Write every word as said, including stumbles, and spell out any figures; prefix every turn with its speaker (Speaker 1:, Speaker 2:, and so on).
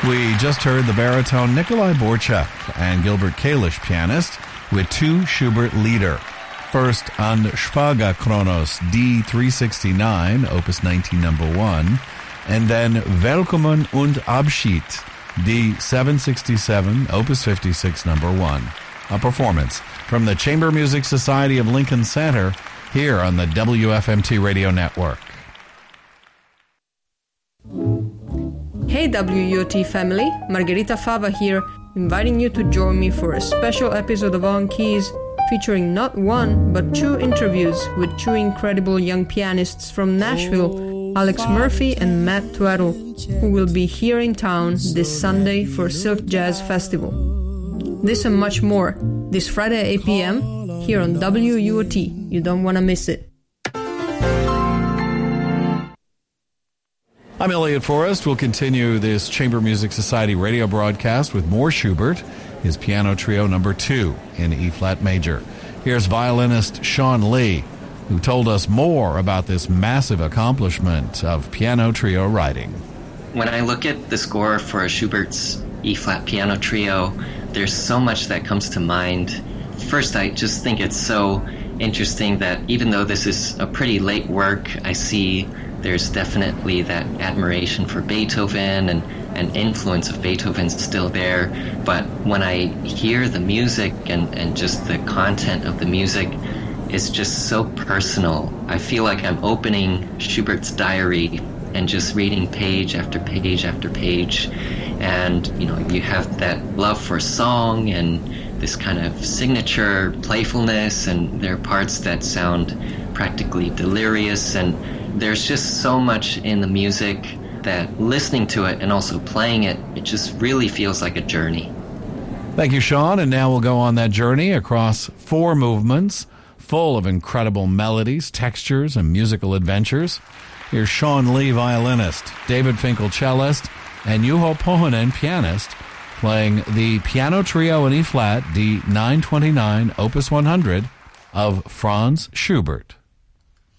Speaker 1: We just heard the baritone Nikolai Borchev and Gilbert Kalish, pianist, with two Schubert Lieder. First, An Schwager Kronos, D three sixty-nine, Opus nineteen, number one, and then Willkommen und Abschied, D seven sixty-seven, Opus fifty-six, number one. A performance from the Chamber Music Society of Lincoln Center here on the W F M T Radio Network.
Speaker 2: Hey W U O T family, Margherita Fava here, inviting you to join me for a special episode of On Keys featuring not one but two interviews with two incredible young pianists from Nashville, Alex Murphy and Matt Tweddle, who will be here in town this Sunday for Silk Jazz Festival. This and much more this Friday at eight p.m. here on W U O T. You don't want to miss it.
Speaker 1: I'm Elliot Forrest. We'll continue this Chamber Music Society radio broadcast with more Schubert, his piano trio number two in E-flat major. Here's violinist Sean Lee, who told us more about this massive accomplishment of piano trio writing.
Speaker 3: When I look at the score for Schubert's E-flat piano trio, there's so much that comes to mind. First, I just think it's so interesting that even though this is a pretty late work, I see there's definitely that admiration for Beethoven and an influence of Beethoven still there. But when I hear the music and, and just the content of the music is just so personal. I feel like I'm opening Schubert's diary and just reading page after page after page. And, you know, you have that love for song and this kind of signature playfulness, and there are parts that sound practically delirious, and there's just so much in the music that listening to it and also playing it, it just really feels like a journey.
Speaker 1: Thank you, Sean. And now we'll go on that journey across four movements, full of incredible melodies, textures, and musical adventures. Here's Sean Lee, violinist, David Finkel, cellist, and Juho Pohonen, pianist, playing the piano trio in E-flat, D nine twenty-nine, Opus one hundred, of Franz Schubert.